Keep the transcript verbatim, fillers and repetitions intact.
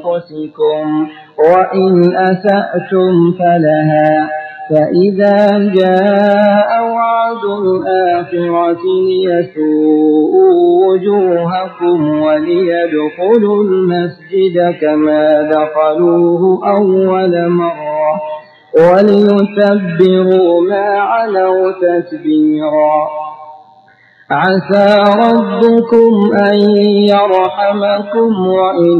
أنفسكم وإن أسأتم فلها فإذا جاء وعد الآخرة ليسوءوا وجوهكم وليدخلوا المسجد كما دخلوه أول مرة وليتبروا ما علوا تتبيرا. عسى ربكم أن يرحمكم وإن